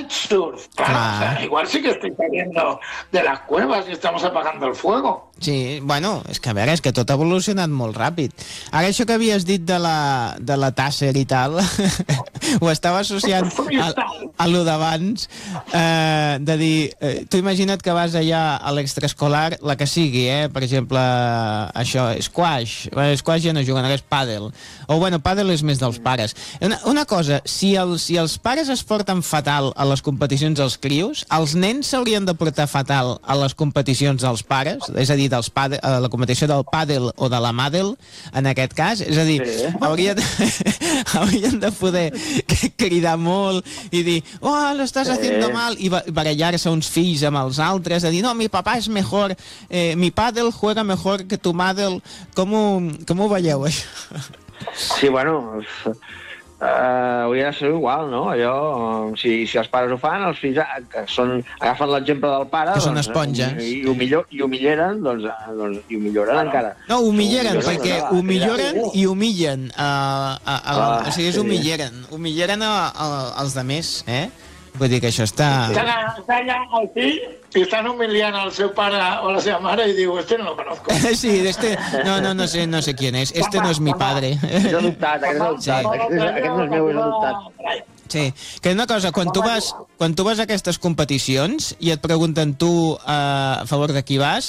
kitesurf. Claro, o sea, igual sí que estoy saliendo de las cuevas y estamos apagando el fuego. Sí, bueno, és que a veure, és que tot ha evolucionat molt ràpid. Ara això que havies dit de la Tasser i tal, ho estava associant a lo d'abans, de dir, tu imagina't que vas allà a l'extraescolar, la que sigui, per exemple, això, squash, squash ja no juguen, ara és pàdel, o bueno, pàdel és més dels pares. Una cosa, si els pares es porten fatal a les competicions dels crios, els nens s'haurien de portar fatal a les competicions dels pares, és a dir, a la competició del pàdel o de la màdel, en aquest cas, és a dir, haurien de poder cridar molt i dir, oh, lo estás haciendo mal, i barallar-se uns fills amb els altres, a dir, no, mi papà és mejor, mi pàdel juega mejor que tu màdel. Com ho veieu, això? Sí, bueno, hauria de ser igual, no? Allò, si els pares ho fan, els fills agafen l'exemple del pare... Que són esponges. I ho milleren, doncs i ho milloren encara. No, ho milleren, perquè ho milloren i humillen. O sigui, és humilleren els demés, Vull dir que això està... Està allà el fill i estan humiliant el seu pare o la seva mare i diu, este no lo conozco. Sí, no sé quién es. Este no es mi padre. És adoptat, aquest no és meu, és adoptat. Sí, que una cosa, quan tu vas a aquestes competicions i et pregunten tu a favor de qui vas,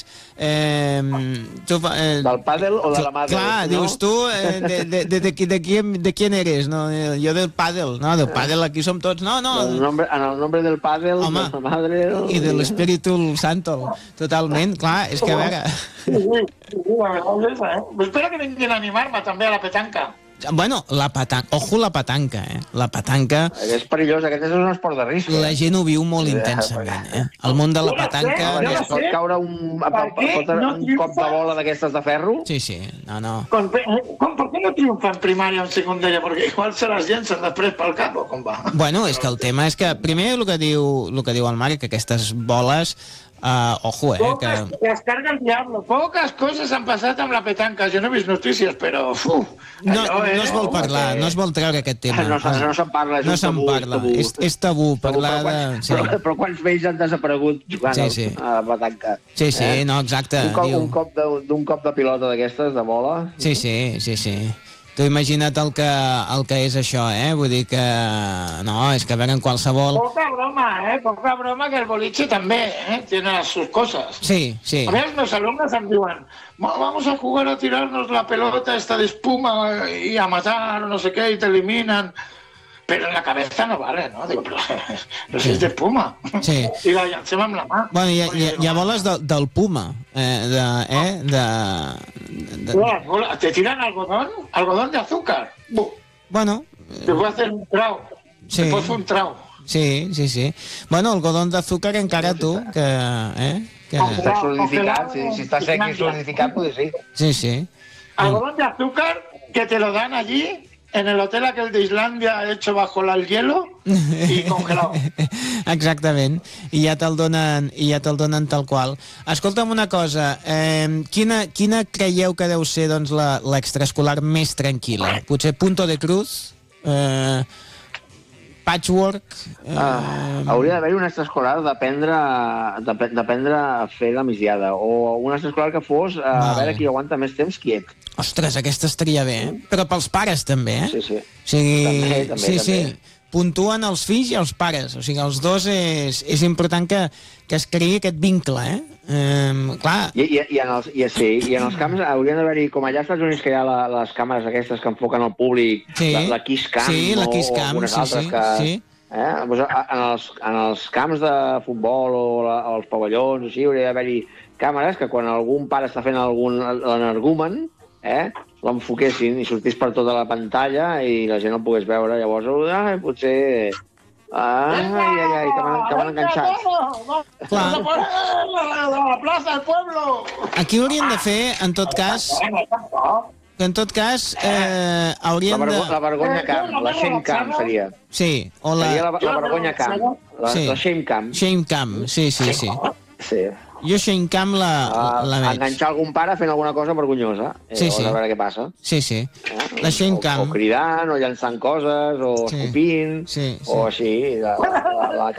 del pàdel o de la màdel? Clar, dius tu, de quién eres? No, jo del pàdel, no, del pàdel aquí som tots, no. En el nombre del pàdel, de la madre... I de l'Espíritu Santo, totalment, clar, és que a veure... Sí, la verdad es esa, Espero que vinguin a animar-me també a la petanca. Bueno, la petanca, ojo la petanca, La petanca... És perillós, aquest és un esport de risc. La gent ho viu molt intensament, El món de la petanca... Pot caure un cop de bola d'aquestes de ferro? Sí, no. ¿Por qué no triunfa en primaria o en secundaria? Porque igual se las llencen després pel cap, o com va? Bueno, és que el tema és que, primer, el que diu el Marc, que aquestes boles... ojo, que es carga el diablo. Pocas cosas han passat amb la petanca. Jo no he vist notícies, però... No es vol parlar, no es vol treure aquest tema. No se'n parla, és un tabú. És tabú parlar de... Però quants vells han desaparegut jugant a la petanca? Sí, no, exacte. Un cop de pilota d'aquestes, de bola. Sí. Tu imagina't el que és això, Vull dir que... No, és que a veure, en qualsevol... Poca broma que el boliche també, tiene sus cosas. Sí. A veces los alumnos em diuen, vamos a jugar a tirarnos la pelota esta de espuma y a matar, no sé qué, y te eliminan. Pero en la cabeza no vale, ¿no? Digo, pero si es de espuma. Sí. I la llancem amb la mà. Bueno, hi ha boles del puma, ¿Te tiran algodón? ¿Algodón de azúcar? Bueno... Te puedo hacer un trau. Sí. Te puedo hacer un trau. Sí. Bueno, algodón d'azúcar encara tu, que... Està solidificat, si està sec i solidificat, pues sí. Sí. Algodón de azúcar que te lo dan allí en el hotel aquel de Islandia hecho bajo el hielo y congelado. Exactament. I ja te'l donen tal qual. Escolta'm una cosa, quina creieu que deu ser doncs, l'extraescolar més tranquil·la? Potser Punto de Cruz? Patchwork? Hauria d'haver-hi un extraescolar d'aprendre a fer la migdiada, o un extraescolar que fos a veure qui aguanta més temps quiet. Ostres, aquesta estaria bé, Però pels pares també, Sí. O sigui, També. Sí. Puntuen els fills i els pares, o sigui, els dos és important que es creï aquest vincle, clar. I en els camps haurien d'haver-hi, com allà als Estats Units que hi ha les càmeres aquestes que enfoquen al públic, la Kiss Cam o algunes altres que... En els camps de futbol o els pavellons, així, hauria d'haver-hi càmeres que quan algun pare està fent algun energumen, l'enfoquessin i sortís per tota la pantalla i la gent el pogués veure. Llavors, potser... que van enganxats. Clar. La plaça del pueblo! Aquí haurien de fer, en tot cas... haurien de... La vergonya camp, la shame camp seria. Sí, o seria la vergonya camp, la shame camp. Shame camp, sí. Sí. Jo Shane Camp la veig. Enganxar algun pare fent alguna cosa vergonyosa. Sí. A veure què passa. Sí. La Shane Camp. O cridant, o llançant coses, o escopint, o així. La